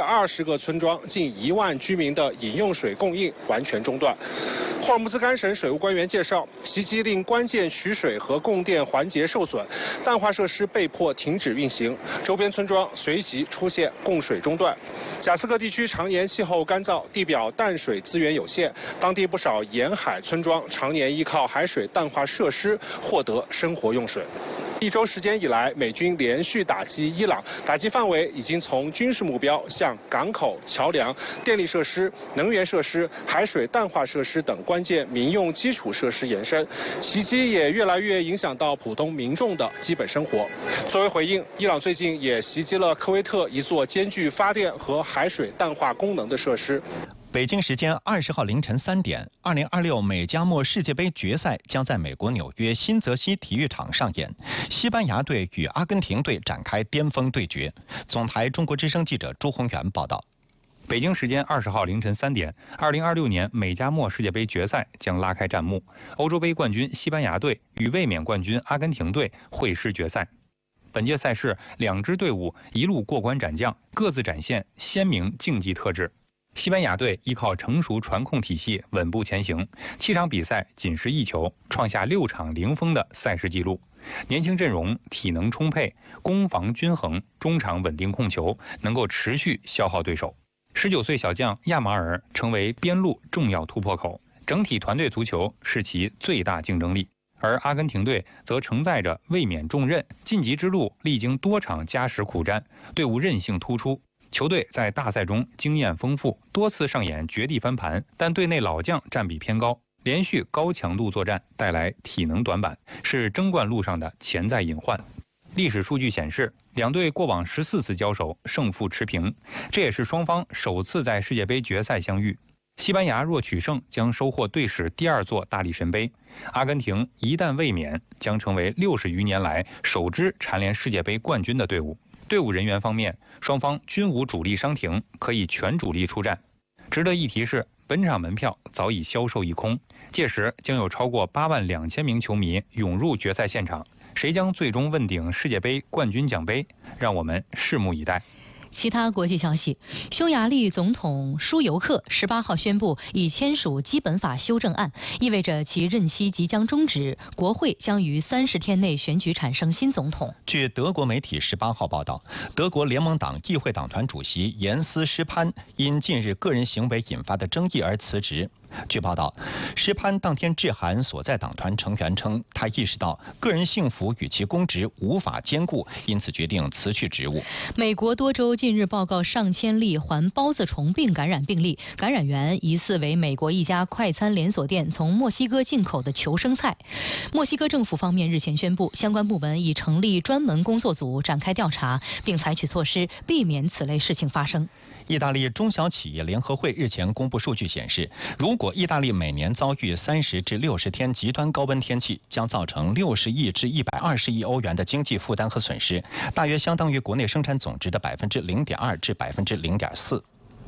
20个村庄、近1万居民的饮用水供应完全中断。霍尔木兹干省水务官员介绍，袭击令关键取水和供电环节受损，淡化设施被迫停止运行，周边村庄随即出现供水中断。贾斯克地区常年气候干燥，地表淡水资源有限，当地不少沿海村庄常年依靠海水淡化设施获得生活用水。1周时间以来，美军连续打击伊朗，打击范围已经从军事目标向港口、桥梁、电力设施、能源设施、海水淡化设施等关键民用基础设施延伸。袭击也越来越影响到普通民众的基本生活。作为回应，伊朗最近也袭击了科威特一座兼具发电和海水淡化功能的设施。 北京时间20号凌晨3点，2026美加墨世界杯决赛将在美国纽约新泽西体育场上演，西班牙队与阿根廷队展开巅峰对决。总台中国之声记者朱宏元报道。 北京时间20号凌晨3点，2026年美加墨世界杯决赛将拉开战幕，欧洲杯冠军西班牙队与卫冕冠军阿根廷队会师决赛。本届赛事，两支队伍一路过关斩将，各自展现鲜明竞技特质。西班牙队依靠成熟传控体系稳步前行，7场比赛仅失1球，创下6场0封的赛事纪录。年轻阵容，体能充沛，攻防均衡，中场稳定控球，能够持续消耗对手。19岁小将亚马尔成为边路重要突破口，整体团队足球是其最大竞争力。而阿根廷队则承载着卫冕重任，晋级之路历经多场加时苦战，队伍韧性突出。球队在大赛中经验丰富，多次上演绝地翻盘，但队内老将占比偏高，连续高强度作战带来体能短板，是争冠路上的潜在隐患。历史数据显示，两队过往14次交手胜负持平，这也是双方首次在世界杯决赛相遇。西班牙若取胜，将收获队史第2座大力神杯；阿根廷一旦卫冕，将成为60余年来首支蝉联世界杯冠军的队伍。队伍人员方面，双方均无主力伤停，可以全主力出战。值得一提是，本场门票早已销售一空，届时将有超过8万2千名球迷涌入决赛现场。谁将最终问鼎世界杯冠军奖杯？让我们拭目以待。 其他国际消息，匈牙利总统舒尤克18号宣布已签署基本法修正案，意味着其任期即将终止，国会将于30天内选举产生新总统。 据德国媒体18号报道，德国联盟党议会党团主席严斯·施潘因近日个人行为引发的争议而辞职。据报道，施潘当天致函所在党团成员称，他意识到个人幸福与其公职无法兼顾，因此决定辞去职务。 美国多州近日报告上千例环孢子虫病感染病例，感染源疑似为美国一家快餐连锁店从墨西哥进口的求生菜。墨西哥政府方面日前宣布，相关部门已成立专门工作组展开调查，并采取措施避免此类事情发生。 意大利中小企业联合会日前公布数据显示，如果意大利每年遭遇30至60天极端高温天气，将造成60亿至120亿欧元的经济负担和损失，大约相当于国内生产总值的0.2%至0.4%。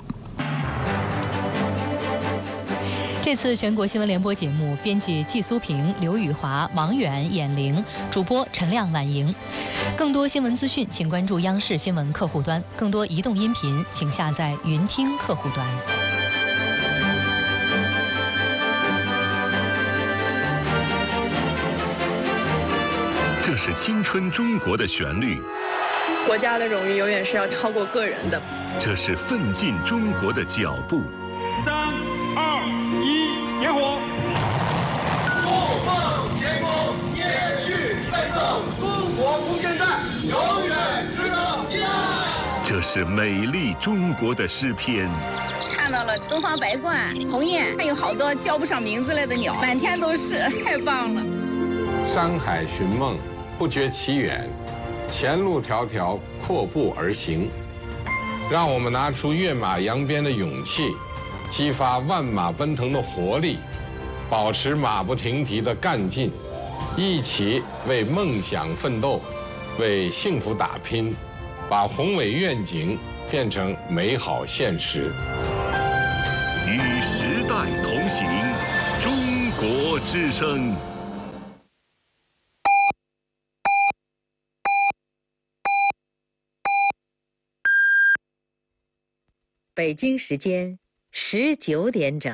这次全国新闻联播节目，编辑季苏平、刘宇华、王远、闫玲，主播陈亮、婉莹。更多新闻资讯，请关注央视新闻客户端；更多移动音频，请下载云听客户端。 这是青春中国的旋律， 国家的荣誉永远是要超过个人的。 这是奋进中国的脚步。 3、2、1，点火！ 不放天空，延续奋斗，中国无限战，永远值得依赖。 这是美丽中国的诗篇。 看到了东方白鹳、鸿雁，还有好多叫不上名字来的鸟，满天都是，太棒了。 山海寻梦，不觉其远，前路迢迢，阔步而行。让我们拿出跃马扬鞭的勇气，激发万马奔腾的活力，保持马不停蹄的干劲，一起为梦想奋斗，为幸福打拼，把宏伟愿景变成美好现实。 与时代同行，中国之声。 北京时间19点整。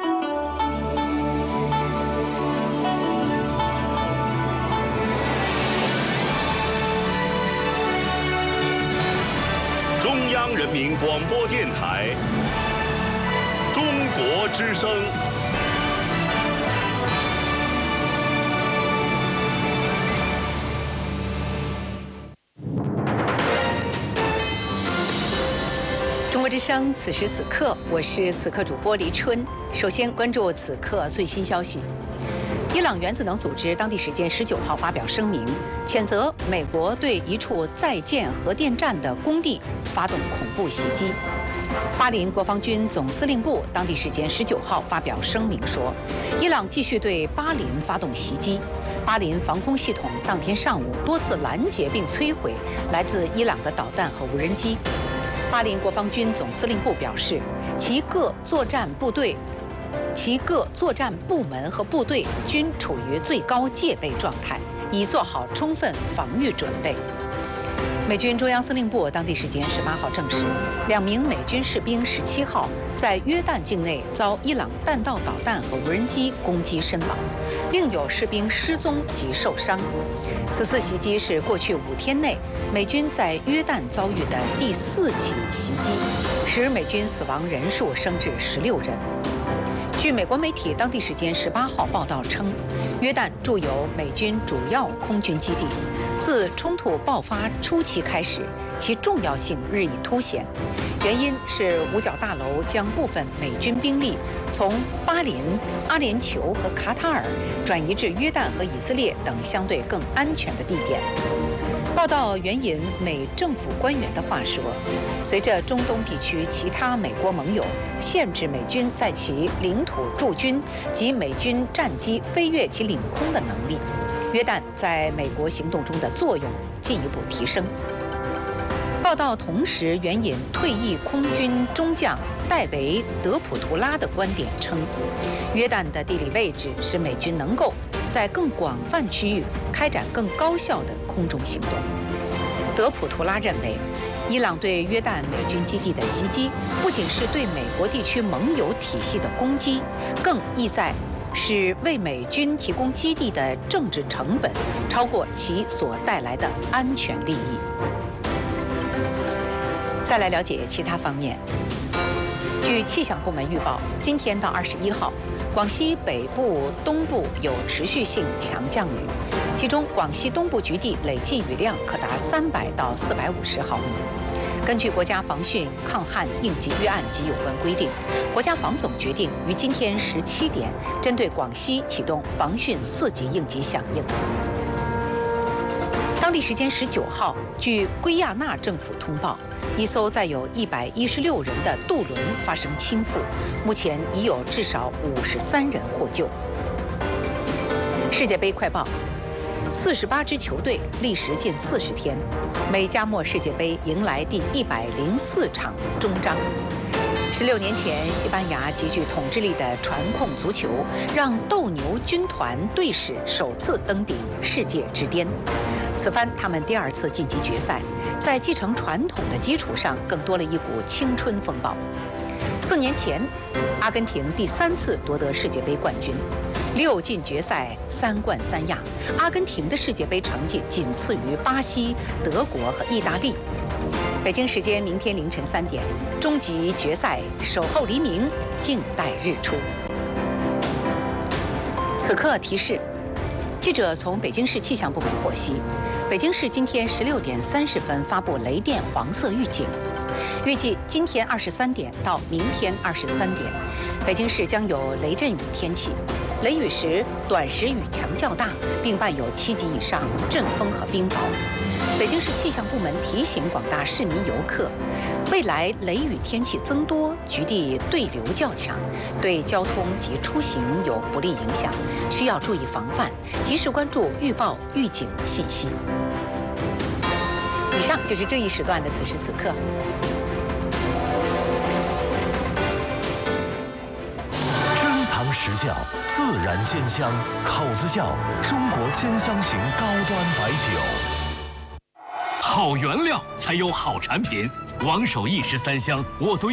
中央人民广播电台中国之声。 中国之声，此时此刻，我是此刻主播黎春。首先关注此刻最新消息。伊朗原子能组织当地时间19号发表声明，谴责美国对一处在建核电站的工地发动恐怖袭击。巴林国防军总司令部当地时间19号发表声明说，伊朗继续对巴林发动袭击。巴林防空系统当天上午多次拦截并摧毁来自伊朗的导弹和无人机。巴林国防军总司令部表示，其各作战部门和部队均处于最高戒备状态，已做好充分防御准备。美军中央司令部当地时间18号证实，2名美军士兵17号在约旦境内遭伊朗弹道导弹和无人机攻击身亡，另有士兵失踪及受伤。此次袭击是过去5天内美军在约旦遭遇的第4起袭击，使美军死亡人数升至16人。据美国媒体当地时间18号报道称，约旦驻有美军主要空军基地，自冲突爆发初期开始，其重要性日益凸显。原因是五角大楼将部分美军兵力从巴林、阿联酋和卡塔尔转移至约旦和以色列等相对更安全的地点。报道援引美政府官员的话说，随着中东地区其他美国盟友限制美军在其领土驻军及美军战机飞越其领空的能力，约旦在美国行动中的作用进一步提升。报道同时援引退役空军中将戴维·德普图拉的观点称，约旦的地理位置使美军能够在更广泛区域开展更高效的空中行动。德普图拉认为，伊朗对约旦美军基地的袭击不仅是对美国地区盟友体系的攻击，更意在使为美军提供基地的政治成本超过其所带来的安全利益。再来了解其他方面。据气象部门预报，今天到21号，广西北部、东部有持续性强降雨，其中广西东部局地累计雨量可达300到450毫米。根据国家防汛抗旱应急预案及有关规定，国家防总决定于今天17点针对广西启动防汛4级应急响应。当地时间19号，据圭亚那政府通报，一艘载有116人的渡轮发生倾覆，目前已有至少53人获救。世界杯快报：48支球队历时近40天，美加墨世界杯迎来第104场终章。16年前，西班牙极具统治力的传控足球让斗牛军团队史首次登顶世界之巅。此番他们第2次晋级决赛，在继承传统的基础上，更多了一股青春风暴。4年前，阿根廷第3次夺得世界杯冠军，6进决赛，3冠3亚。阿根廷的世界杯成绩仅次于巴西、德国和意大利。北京时间明天凌晨3点，终极决赛守候黎明，静待日出。此刻提示。记者从北京市气象部门获悉，北京市今天16点30分发布雷电黄色预警，预计今天23点到明天23点，北京市将有雷阵雨天气，雷雨时短时雨强较大，并伴有7级以上阵风和冰雹。北京市气象部门提醒广大市民游客，未来雷雨天气增多，局地对流较强，对交通及出行有不利影响，需要注意防范，及时关注预报预警信息。以上就是这一时段的此时此刻。 珍藏实窖，自然鲜香，口子窖中国鲜香型高端白酒。 好原料才有好产品，王守一时3香，我都